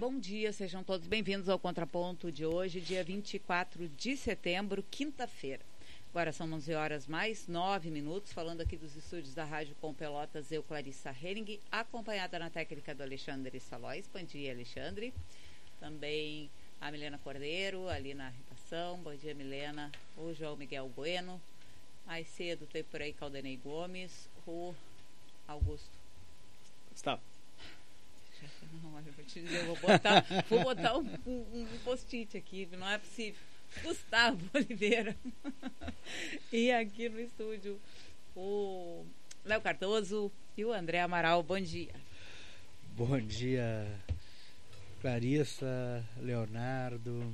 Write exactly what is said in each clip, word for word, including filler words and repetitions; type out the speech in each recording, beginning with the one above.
bom dia, sejam todos bem-vindos ao Contraponto de hoje, dia vinte e quatro de setembro, quinta-feira. Agora são onze horas mais nove minutos, falando aqui dos estúdios da Rádio Com Pelotas, eu, Clarissa Henning, acompanhada na técnica do Alexandre Salóis. Bom dia, Alexandre. Também a Milena Cordeiro, ali na redação. Bom dia, Milena. O João Miguel Bueno. Mais cedo tem por aí Caldenei Gomes, o Augusto. Está. Não, olha, vou te dizer, eu vou botar, vou botar um, um, um post-it aqui, não é possível. Gustavo Oliveira. E aqui no estúdio o Léo Cardoso e o André Amaral. Bom dia. Bom dia, Clarissa, Leonardo,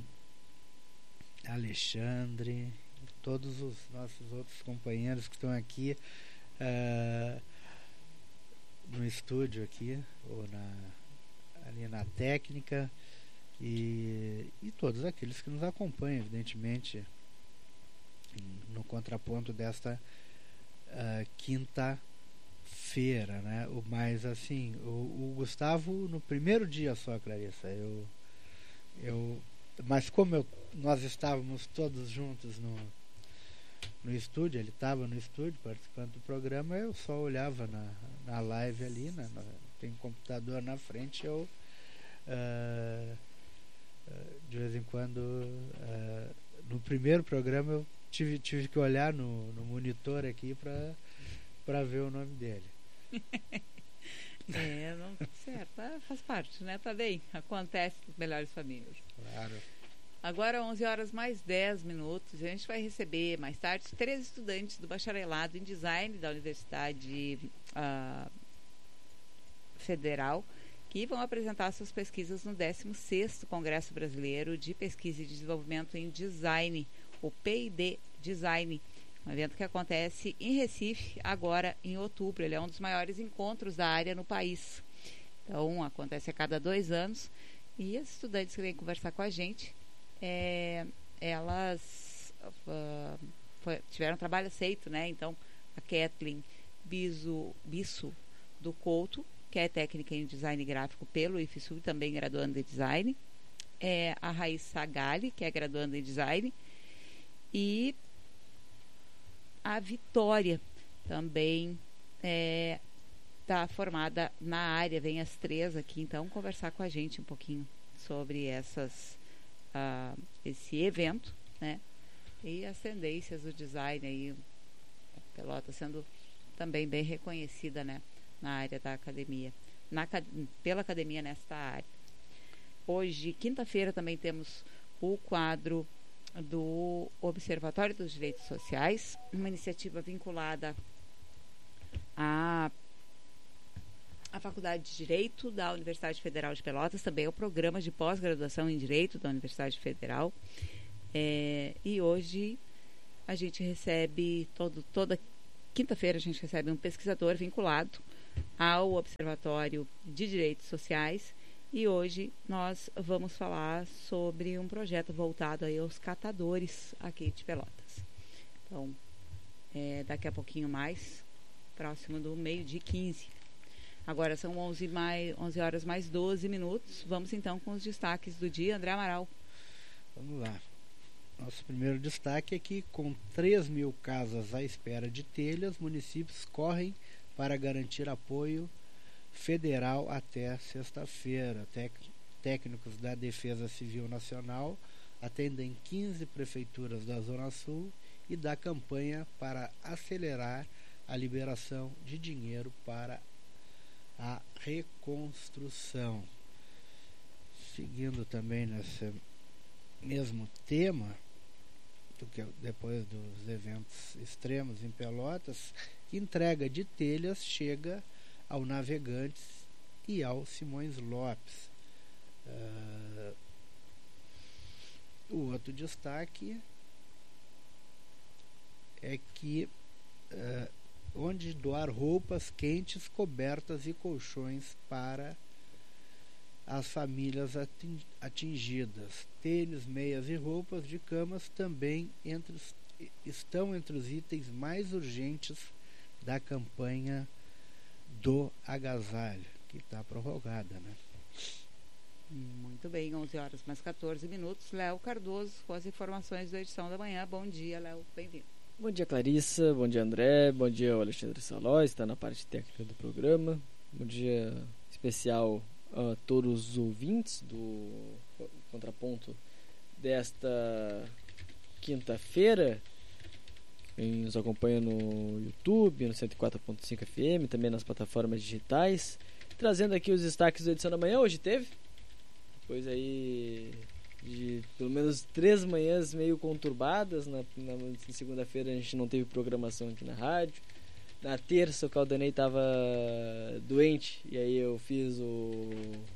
Alexandre, todos os nossos outros companheiros que estão aqui uh, no estúdio aqui, ou na, ali na técnica, e, e todos aqueles que nos acompanham, evidentemente, no contraponto desta uh, quinta-feira, né? O mais assim, o, o Gustavo no primeiro dia só, Clarissa, eu, eu, mas como eu, nós estávamos todos juntos no, no estúdio, ele estava no estúdio participando do programa, eu só olhava na, na live ali, né? Tem um computador na frente, eu uh, uh, de vez em quando uh, no primeiro programa eu tive, tive que olhar no, no monitor aqui para para ver o nome dele. É, não tá certo, tá, faz parte, né? Tá bem, acontece nas melhores famílias. Claro. Agora onze horas mais dez minutos, a gente vai receber mais tarde três estudantes do bacharelado em design da Universidade uh, Federal, que vão apresentar suas pesquisas no décimo sexto Congresso Brasileiro de Pesquisa e Desenvolvimento em Design, o P I D Design, um evento que acontece em Recife agora em outubro. Ele é um dos maiores encontros da área no país. Então, acontece a cada dois anos e as estudantes que vêm conversar com a gente, é, elas uh, foi, tiveram trabalho aceito, né? Então, a Kathleen Biso, Bisso do Couto, que é técnica em design gráfico pelo I F S U, também graduando em design, é a Raíssa Gali, que é graduanda em design, e a Vitória também está é, formada na área. Vem as três aqui, então, conversar com a gente um pouquinho sobre essas, uh, esse evento, né? E as tendências do design aí, a Pelota sendo também bem reconhecida, né? Na área da academia, na, pela academia nesta área. Hoje, quinta-feira, também temos o quadro do Observatório dos Direitos Sociais, uma iniciativa vinculada à, à Faculdade de Direito da Universidade Federal de Pelotas, também é o programa de pós-graduação em Direito da Universidade Federal. É, e hoje a gente recebe, todo, toda quinta-feira a gente recebe um pesquisador vinculado ao Observatório de Direitos Sociais, e hoje nós vamos falar sobre um projeto voltado aí aos catadores aqui de Pelotas. Então, é, daqui a pouquinho mais, próximo do meio-dia e quinze. Agora são onze, mais, onze horas mais doze minutos. Vamos então com os destaques do dia. André Amaral. Vamos lá. Nosso primeiro destaque é que, com três mil casas à espera de telhas, municípios correm para garantir apoio federal até sexta-feira. Tec- técnicos da Defesa Civil Nacional atendem quinze prefeituras da Zona Sul e da campanha para acelerar a liberação de dinheiro para a reconstrução. Seguindo também nesse mesmo tema, do que depois dos eventos extremos em Pelotas, entrega de telhas chega ao Navegantes e ao Simões Lopes. Uh, o outro destaque é que uh, onde doar roupas quentes, cobertas e colchões para as famílias atingidas. Tênis, meias e roupas de camas também entre os, estão entre os itens mais urgentes da campanha do agasalho, que está prorrogada, né? Muito bem, onze horas mais quatorze minutos. Léo Cardoso com as informações da edição da manhã. Bom dia, Léo, bem-vindo. Bom dia, Clarissa, bom dia, André, bom dia, Alexandre Salóis, está na parte técnica do programa. Bom dia especial a todos os ouvintes do Contraponto desta quinta-feira. Quem nos acompanha no YouTube, no cento e quatro ponto cinco F M, também nas plataformas digitais. Trazendo aqui os destaques da edição da manhã. Hoje teve, depois aí de pelo menos três manhãs meio conturbadas. Na, na, na segunda-feira a gente não teve programação aqui na rádio. Na terça o Caldanei estava doente e aí eu fiz o,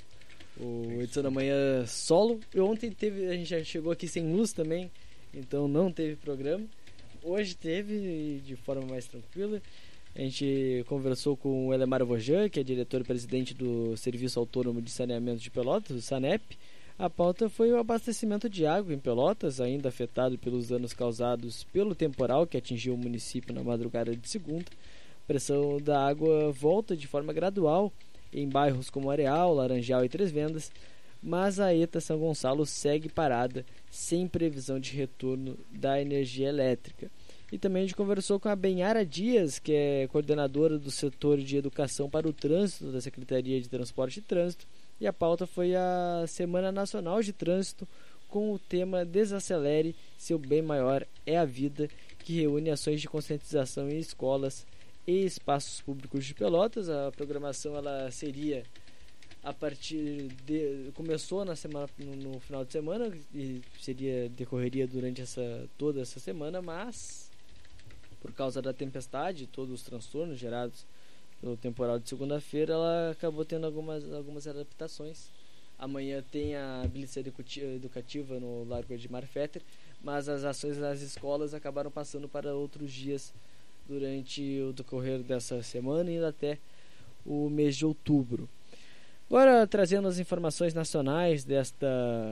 o edição da manhã solo. E ontem teve, a gente já chegou aqui sem luz também, então não teve programa. Hoje teve de forma mais tranquila. A gente conversou com o Elemar Vojan, que é diretor-presidente do Serviço Autônomo de Saneamento de Pelotas, o SANEP. A pauta foi o abastecimento de água em Pelotas, ainda afetado pelos danos causados pelo temporal que atingiu o município na madrugada de segunda. A pressão da água volta de forma gradual em bairros como Areal, Laranjal e Três Vendas, mas a ETA São Gonçalo segue parada, sem previsão de retorno da energia elétrica. E também a gente conversou com a Benhara Dias, que é coordenadora do setor de educação para o trânsito da Secretaria de Transporte e Trânsito, e a pauta foi a Semana Nacional de Trânsito com o tema Desacelere, seu bem maior é a vida, que reúne ações de conscientização em escolas e espaços públicos de Pelotas. A programação ela seria a partir de começou na semana no, no final de semana e seria decorreria durante essa toda essa semana, mas por causa da tempestade, todos os transtornos gerados pelo temporal de segunda-feira, ela acabou tendo algumas algumas adaptações. Amanhã tem a blitz educativa no Largo Edmar Fetter, mas as ações nas escolas acabaram passando para outros dias durante o decorrer dessa semana e até o mês de outubro. Agora, trazendo as informações nacionais desta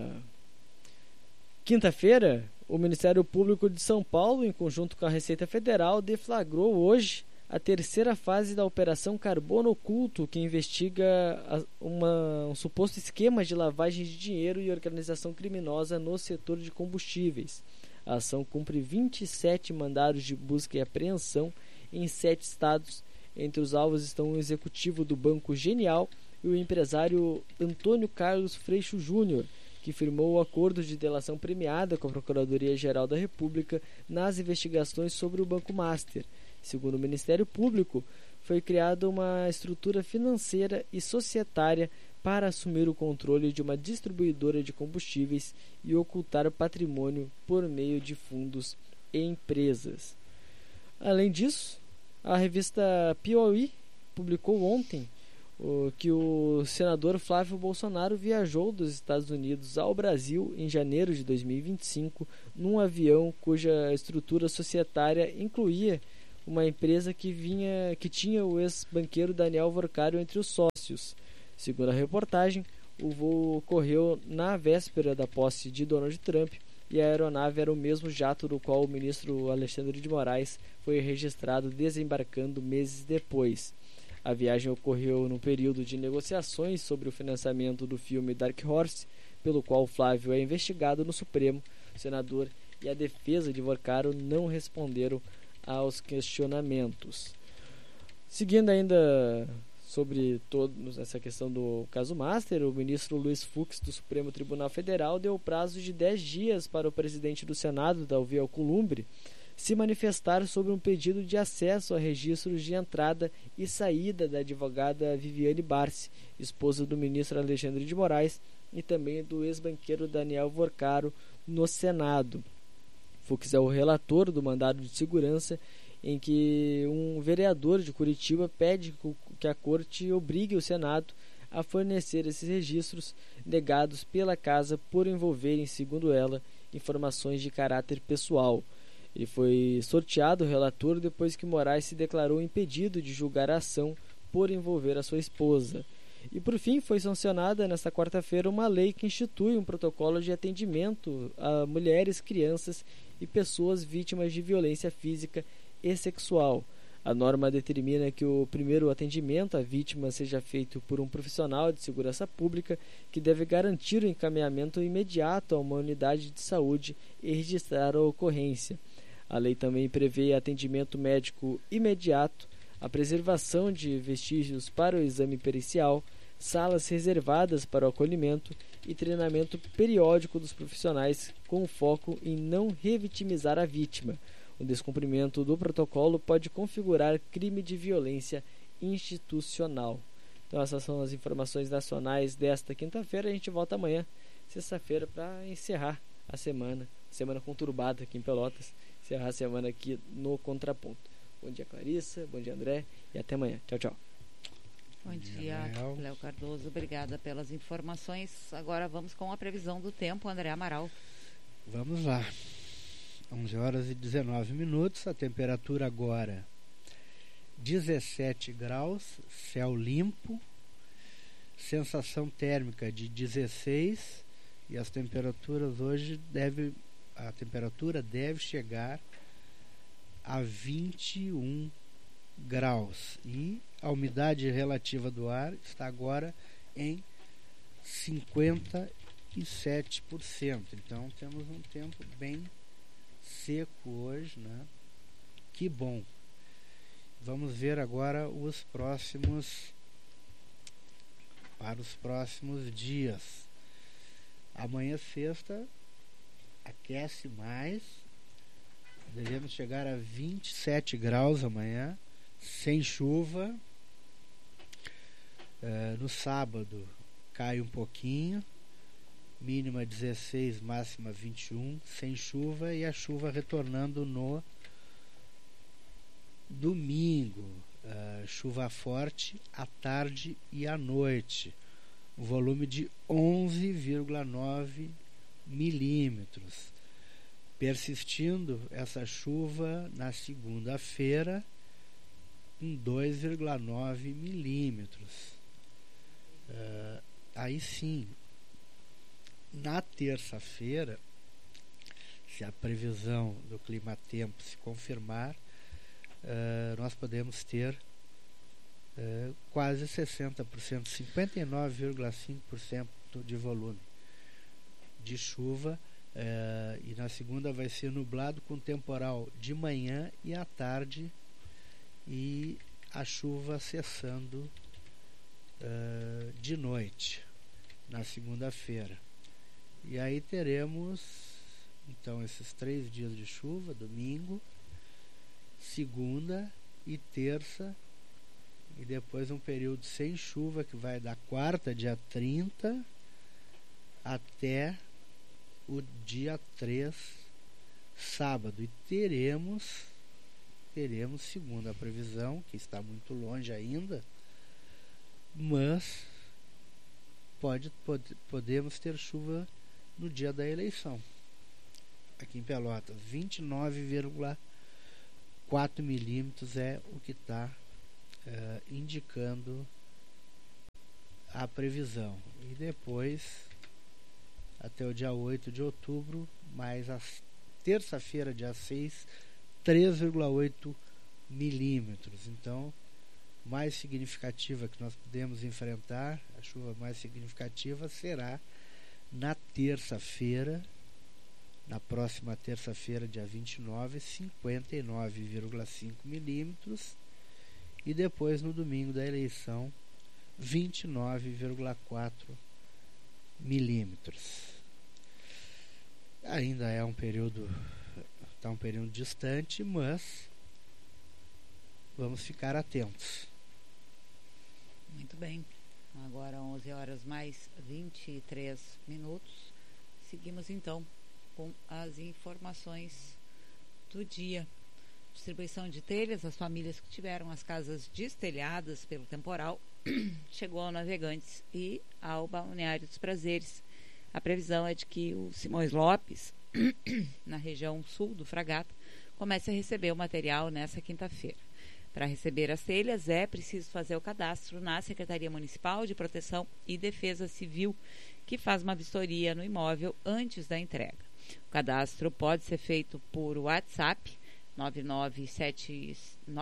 quinta-feira, o Ministério Público de São Paulo, em conjunto com a Receita Federal, deflagrou hoje a terceira fase da Operação Carbono Oculto, que investiga uma, um suposto esquema de lavagem de dinheiro e organização criminosa no setor de combustíveis. A ação cumpre vinte e sete mandados de busca e apreensão em sete estados. Entre os alvos estão o executivo do Banco Genial e o empresário Antônio Carlos Freixo Júnior, que firmou o acordo de delação premiada com a Procuradoria-Geral da República nas investigações sobre o Banco Master. Segundo o Ministério Público, foi criada uma estrutura financeira e societária para assumir o controle de uma distribuidora de combustíveis e ocultar patrimônio por meio de fundos e empresas. Além disso, a revista Piauí publicou ontem o, que o senador Flávio Bolsonaro viajou dos Estados Unidos ao Brasil em janeiro de dois mil e vinte e cinco num avião cuja estrutura societária incluía uma empresa que, vinha, que tinha o ex-banqueiro Daniel Vorcário entre os sócios. Segundo a reportagem, o voo ocorreu na véspera da posse de Donald Trump e a aeronave era o mesmo jato do qual o ministro Alexandre de Moraes foi registrado desembarcando meses depois. A viagem ocorreu no período de negociações sobre o financiamento do filme Dark Horse, pelo qual Flávio é investigado no Supremo. O senador e a defesa de Vorcário não responderam aos questionamentos. Seguindo ainda sobre toda essa questão do caso Master, o ministro Luiz Fux do Supremo Tribunal Federal deu prazo de dez dias para o presidente do Senado, Davi Alcolumbre, se manifestar sobre um pedido de acesso a registros de entrada e saída da advogada Viviane Barsi, esposa do ministro Alexandre de Moraes, e também do ex-banqueiro Daniel Vorcário, no Senado. Fux é o relator do mandado de segurança em que um vereador de Curitiba pede que a corte obrigue o Senado a fornecer esses registros negados pela casa por envolverem, segundo ela, informações de caráter pessoal. Ele foi sorteado relator depois que Moraes se declarou impedido de julgar a ação por envolver a sua esposa. E, por fim, foi sancionada nesta quarta-feira uma lei que institui um protocolo de atendimento a mulheres, crianças e pessoas vítimas de violência física e sexual. A norma determina que o primeiro atendimento à vítima seja feito por um profissional de segurança pública que deve garantir o encaminhamento imediato a uma unidade de saúde e registrar a ocorrência. A lei também prevê atendimento médico imediato, a preservação de vestígios para o exame pericial, salas reservadas para o acolhimento e treinamento periódico dos profissionais com foco em não revitimizar a vítima. O descumprimento do protocolo pode configurar crime de violência institucional. Então essas são as informações nacionais desta quinta-feira. A gente volta amanhã, sexta-feira, para encerrar a semana, semana conturbada aqui em Pelotas, encerrar a semana aqui no Contraponto. Bom dia, Clarissa, bom dia, André, e até amanhã. Tchau, tchau. Bom dia, Léo Cardoso, obrigada pelas informações. Agora vamos com a previsão do tempo, André Amaral. Vamos lá. onze horas e dezenove minutos, a temperatura agora dezessete graus, céu limpo, sensação térmica de dezesseis e as temperaturas hoje deve, a temperatura deve chegar a vinte e um graus e a umidade relativa do ar está agora em cinquenta e sete por cento. Então temos um tempo bem seco hoje, né? Que bom. Vamos ver agora os próximos para os próximos dias. Amanhã sexta aquece mais. Devemos chegar a vinte e sete graus amanhã, sem chuva. Uh, no sábado cai um pouquinho, mínima dezesseis, máxima vinte e um, sem chuva, e a chuva retornando no domingo. Uh, chuva forte à tarde e à noite, um volume de onze vírgula nove milímetros, persistindo essa chuva na segunda-feira com dois vírgula nove milímetros. Uh, aí sim, na terça-feira, se a previsão do clima-tempo se confirmar, uh, nós podemos ter uh, quase sessenta por cento, cinquenta e nove vírgula cinco por cento de volume de chuva, uh, e na segunda vai ser nublado com temporal de manhã e à tarde e a chuva cessando uh, de noite na segunda-feira. E aí teremos então esses três dias de chuva, domingo, segunda e terça, e depois um período sem chuva que vai da quarta, dia trinta, até o dia três, sábado. E teremos, teremos, segundo a previsão, que está muito longe ainda, mas pode, pode, podemos ter chuva no dia da eleição. Aqui em Pelotas, vinte e nove vírgula quatro milímetros é o que está uh, indicando a previsão. E depois, até o dia oito de outubro, mais a terça-feira, dia seis, três vírgula oito milímetros. Então, mais significativa que nós podemos enfrentar, a chuva mais significativa será na terça-feira, na próxima terça-feira, dia vinte e nove, cinquenta e nove vírgula cinco milímetros, e depois no domingo da eleição, vinte e nove vírgula quatro milímetros. Ainda é um período, está um período distante, mas vamos ficar atentos. Muito bem. Agora onze horas mais vinte e três minutos. Seguimos então com as informações do dia. Distribuição de telhas. As famílias que tiveram as casas destelhadas pelo temporal chegou ao Navegantes e ao Balneário dos Prazeres. A previsão é de que o Simões Lopes, na região sul do Fragata, comece a receber o material nessa quinta-feira. Para receber as telhas é preciso fazer o cadastro na Secretaria Municipal de Proteção e Defesa Civil, que faz uma vistoria no imóvel antes da entrega. O cadastro pode ser feito por WhatsApp nove nove sete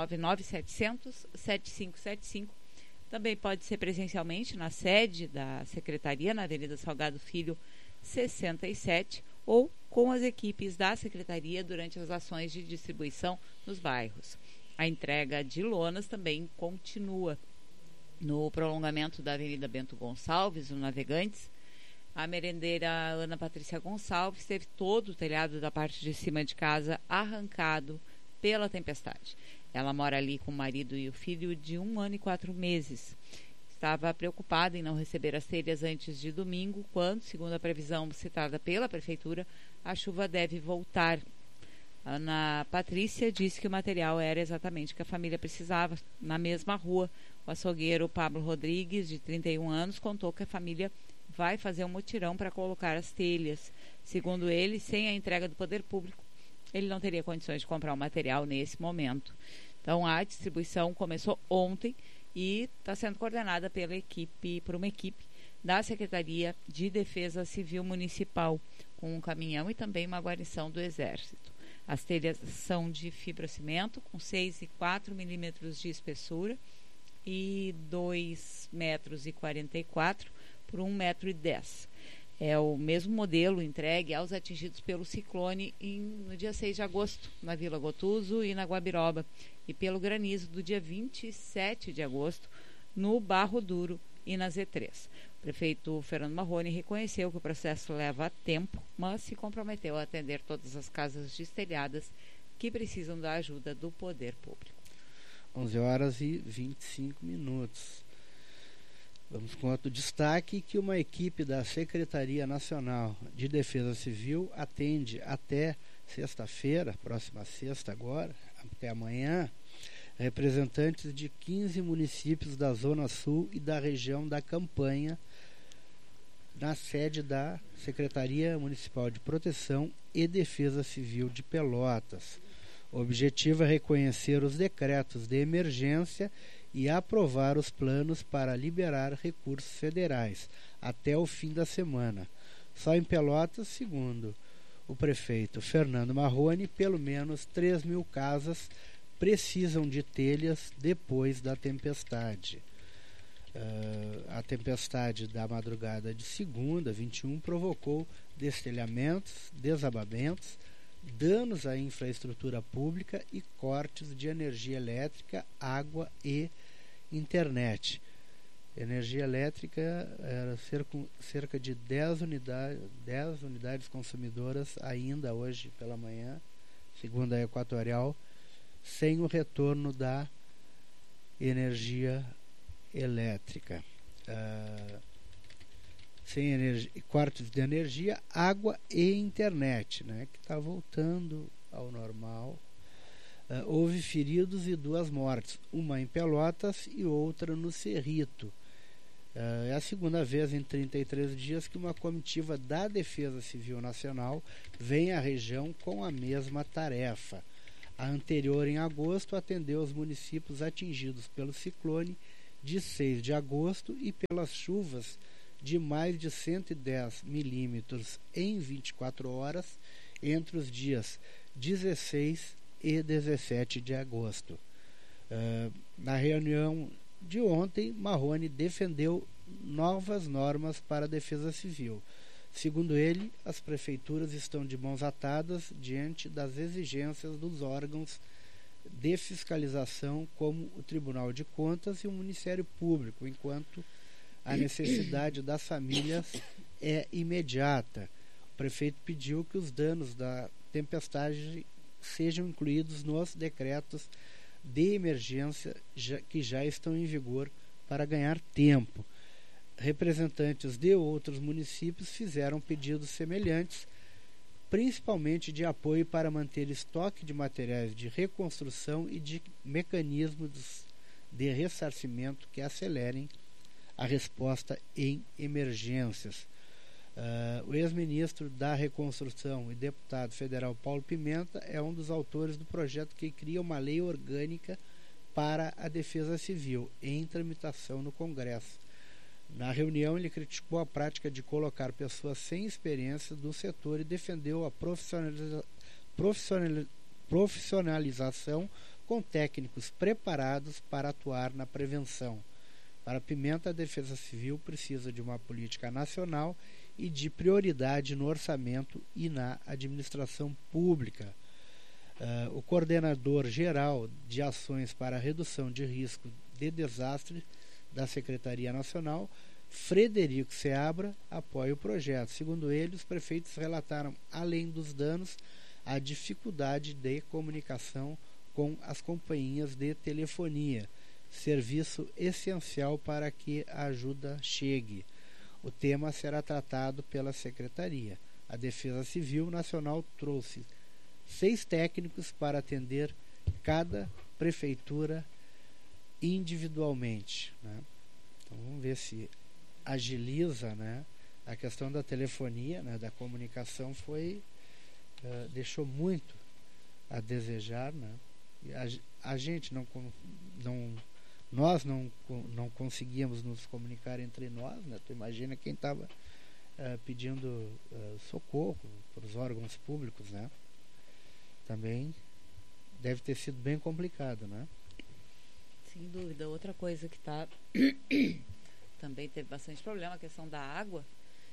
zero zero, sete cinco sete cinco. Também pode ser presencialmente na sede da Secretaria, na Avenida Salgado Filho, sessenta e sete, ou com as equipes da Secretaria durante as ações de distribuição nos bairros. A entrega de lonas também continua no prolongamento da Avenida Bento Gonçalves, no Navegantes. A merendeira Ana Patrícia Gonçalves teve todo o telhado da parte de cima de casa arrancado pela tempestade. Ela mora ali com o marido e o filho de um ano e quatro meses. Estava preocupada em não receber as telhas antes de domingo, quando, segundo a previsão citada pela Prefeitura, a chuva deve voltar. Ana Patrícia disse que o material era exatamente o que a família precisava. Na mesma rua, o açougueiro Pablo Rodrigues, de trinta e um anos, contou que a família vai fazer um mutirão para colocar as telhas. Segundo ele, sem a entrega do poder público, ele não teria condições de comprar o material nesse momento. Então, a distribuição começou ontem e está sendo coordenada pela equipe, por uma equipe da Secretaria de Defesa Civil Municipal, com um caminhão e também uma guarnição do Exército. As telhas são de fibrocimento, com seis e quatro milímetros de espessura e dois metros e quarenta e quatro por um metro e dez. É o mesmo modelo entregue aos atingidos pelo ciclone em, no dia seis de agosto, na Vila Gotuso e na Guabiroba, e pelo granizo do dia vinte e sete de agosto, no Barro Duro e na Z três. O prefeito Fernando Marrone reconheceu que o processo leva tempo, mas se comprometeu a atender todas as casas destelhadas que precisam da ajuda do poder público. onze horas e vinte e cinco minutos. Vamos com outro destaque, que uma equipe da Secretaria Nacional de Defesa Civil atende até sexta-feira, próxima sexta agora, até amanhã, representantes de quinze municípios da Zona Sul e da região da Campanha, na sede da Secretaria Municipal de Proteção e Defesa Civil de Pelotas. O objetivo é reconhecer os decretos de emergência e aprovar os planos para liberar recursos federais até o fim da semana. Só em Pelotas, segundo o prefeito Fernando Marrone, pelo menos três mil casas precisam de telhas depois da tempestade. Uh, a tempestade da madrugada de segunda, vinte e um, provocou destelhamentos, desabamentos, danos à infraestrutura pública e cortes de energia elétrica, água e internet. Energia elétrica era cerca, cerca de dez unidades, dez unidades consumidoras ainda hoje pela manhã, segundo a Equatorial, sem o retorno da energia elétrica. Uh, sem energia, cortes de energia, água e internet, né, que está voltando ao normal. Uh, houve feridos e duas mortes, uma em Pelotas e outra no Cerrito. Uh, é a segunda vez em trinta e três dias que uma comitiva da Defesa Civil Nacional vem à região com a mesma tarefa. A anterior, em agosto, atendeu os municípios atingidos pelo ciclone de seis de agosto e pelas chuvas de mais de cento e dez milímetros em vinte e quatro horas entre os dias dezesseis e dezessete de agosto. Uh, na reunião de ontem, Marrone defendeu novas normas para a defesa civil. Segundo ele, as prefeituras estão de mãos atadas diante das exigências dos órgãos de fiscalização, como o Tribunal de Contas e o Ministério Público, enquanto a necessidade das famílias é imediata. O prefeito pediu que os danos da tempestade sejam incluídos nos decretos de emergência já, que já estão em vigor para ganhar tempo. Representantes de outros municípios fizeram pedidos semelhantes, principalmente de apoio para manter estoque de materiais de reconstrução e de mecanismos de ressarcimento que acelerem a resposta em emergências. Uh, o ex-ministro da Reconstrução e deputado federal Paulo Pimenta é um dos autores do projeto que cria uma lei orgânica para a defesa civil, em tramitação no Congresso. Na reunião, ele criticou a prática de colocar pessoas sem experiência do setor e defendeu a profissionaliza- profissionaliza- profissionalização com técnicos preparados para atuar na prevenção. Para a Pimenta, a Defesa Civil precisa de uma política nacional e de prioridade no orçamento e na administração pública. Uh, o coordenador geral de ações para a redução de risco de desastre da Secretaria Nacional, Frederico Seabra, apoia o projeto. Segundo ele, os prefeitos relataram, além dos danos, a dificuldade de comunicação com as companhias de telefonia, serviço essencial para que a ajuda chegue. O tema será tratado pela Secretaria. A Defesa Civil Nacional trouxe seis técnicos para atender cada prefeitura individualmente, né? Então vamos ver se agiliza, né? A questão da telefonia, né? Da comunicação foi uh, deixou muito a desejar, né? E a, a gente não, não nós não, não conseguíamos nos comunicar entre nós, né? Tu imagina quem estava uh, pedindo uh, socorro para os órgãos públicos, né? Também deve ter sido bem complicado, né? Sem dúvida. Outra coisa que está também teve bastante problema, a questão da água,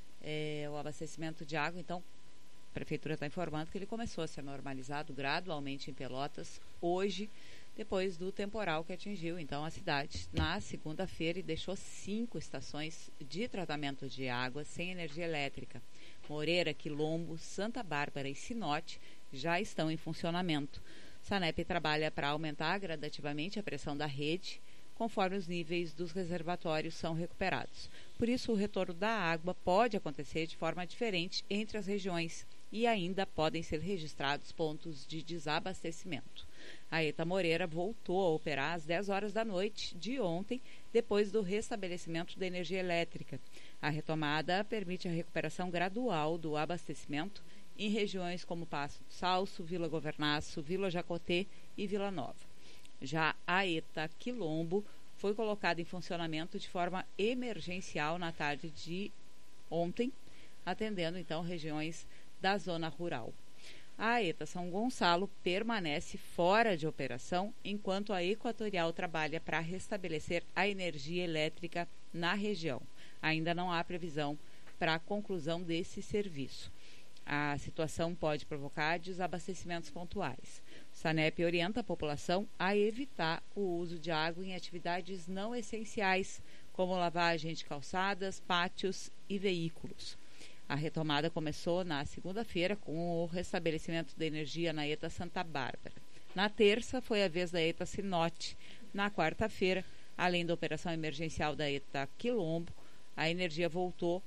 é o abastecimento de água. Então, a Prefeitura está informando que ele começou a ser normalizado gradualmente em Pelotas hoje, depois do temporal que atingiu então a cidade na segunda-feira e deixou cinco estações de tratamento de água sem energia elétrica. Moreira, Quilombo, Santa Bárbara e Sinote já estão em funcionamento. Sanep trabalha para aumentar gradativamente a pressão da rede, conforme os níveis dos reservatórios são recuperados. Por isso, o retorno da água pode acontecer de forma diferente entre as regiões e ainda podem ser registrados pontos de desabastecimento. A ETA Moreira voltou a operar às dez horas da noite de ontem, depois do restabelecimento da energia elétrica. A retomada permite a recuperação gradual do abastecimento em regiões como Passo do Salso, Vila Governaço, Vila Jacotê e Vila Nova. Já a ETA Quilombo foi colocada em funcionamento de forma emergencial na tarde de ontem, atendendo então regiões da zona rural. A ETA São Gonçalo permanece fora de operação, enquanto a Equatorial trabalha para restabelecer a energia elétrica na região. Ainda não há previsão para a conclusão desse serviço. A situação pode provocar desabastecimentos pontuais. O Sanep orienta a população a evitar o uso de água em atividades não essenciais, como lavagem de calçadas, pátios e veículos. A retomada começou na segunda-feira com o restabelecimento da energia na ETA Santa Bárbara. Na terça foi a vez da ETA Sinote. Na quarta-feira, além da operação emergencial da ETA Quilombo, a energia voltou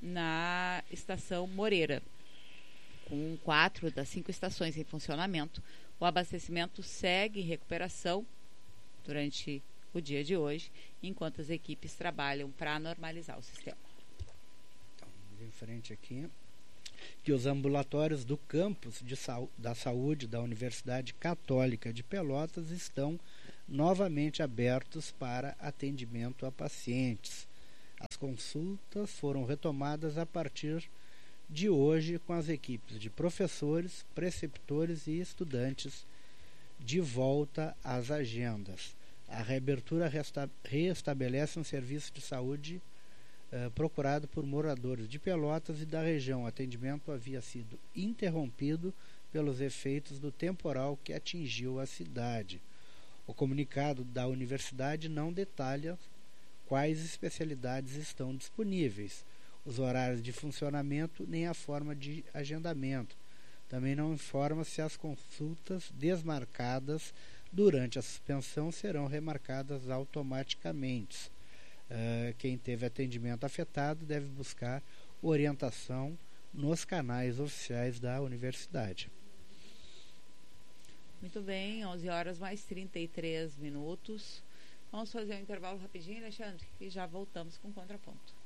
na estação Moreira. Com quatro das cinco estações em funcionamento, o abastecimento segue em recuperação durante o dia de hoje, enquanto as equipes trabalham para normalizar o sistema. Então, vamos em frente aqui, que os ambulatórios do campus de sa- da saúde da Universidade Católica de Pelotas estão novamente abertos para atendimento a pacientes. As consultas foram retomadas a partir de hoje com as equipes de professores, preceptores e estudantes de volta às agendas. A reabertura resta- reestabelece um serviço de saúde eh, procurado por moradores de Pelotas e da região. O atendimento havia sido interrompido pelos efeitos do temporal que atingiu a cidade. O comunicado da universidade não detalha quais especialidades estão disponíveis, os horários de funcionamento nem a forma de agendamento. Também não informa se as consultas desmarcadas durante a suspensão serão remarcadas automaticamente. Uh, quem teve atendimento afetado deve buscar orientação nos canais oficiais da universidade. Muito bem, onze horas mais trinta e três minutos. Vamos fazer um intervalo rapidinho, Alexandre, e já voltamos com o contraponto.